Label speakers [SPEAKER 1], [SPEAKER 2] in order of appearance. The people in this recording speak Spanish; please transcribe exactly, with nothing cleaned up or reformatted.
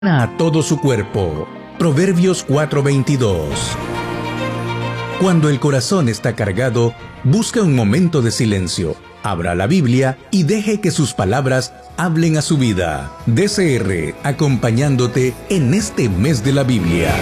[SPEAKER 1] a todo su cuerpo. Proverbios cuatro veintidós. Cuando el corazón está cargado, busca un momento de silencio. Abra la Biblia y deje que sus palabras hablen a su vida. D C R, acompañándote en este mes de la Biblia.